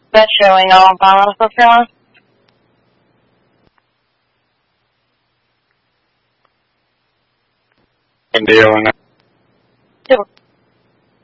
That's showing all balance of yours. Buen día, buenas